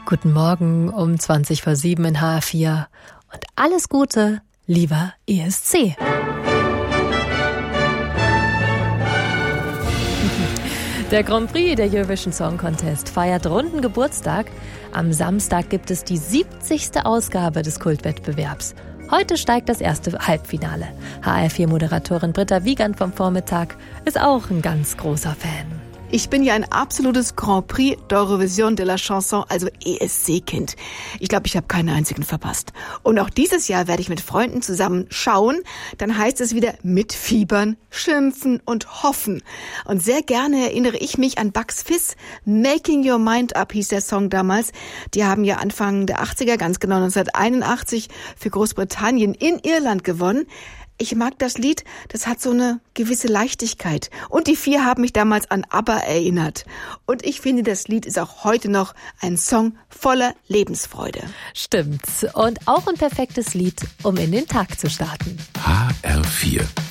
Guten Morgen um 7:20 in HR4 und alles Gute, lieber ESC. Der Grand Prix der Eurovision Song Contest feiert runden Geburtstag. Am Samstag gibt es die 70. Ausgabe des Kultwettbewerbs. Heute steigt das erste Halbfinale. HR4-Moderatorin Britta Wiegand vom Vormittag ist auch ein ganz großer Fan. Ich bin ja ein absolutes Grand Prix d'Eurovision de la Chanson, also ESC-Kind. Ich glaube, ich habe keinen einzigen verpasst. Und auch dieses Jahr werde ich mit Freunden zusammen schauen. Dann heißt es wieder mitfiebern, schimpfen und hoffen. Und sehr gerne erinnere ich mich an Bucks Fizz. Making Your Mind Up hieß der Song damals. Die haben ja Anfang der 80er, ganz genau 1981, für Großbritannien in Irland gewonnen. Ich mag das Lied, das hat so eine gewisse Leichtigkeit. Und die vier haben mich damals an ABBA erinnert. Und ich finde, das Lied ist auch heute noch ein Song voller Lebensfreude. Stimmt. Und auch ein perfektes Lied, um in den Tag zu starten. HR4